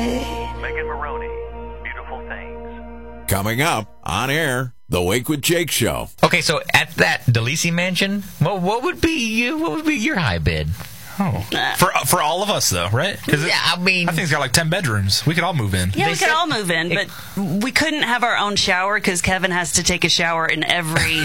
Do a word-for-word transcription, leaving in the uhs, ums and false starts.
Megan Maroney, Beautiful Things. Coming up on air, the Wake with Jake show. Okay, so at that DeLisi mansion, what what would be what would be your high bid? Oh, for for all of us though, right? Yeah, I mean, I think it's got like ten bedrooms. We could all move in. Yeah, They we said- could all move in, but we couldn't have our own shower because Kevin has to take a shower in every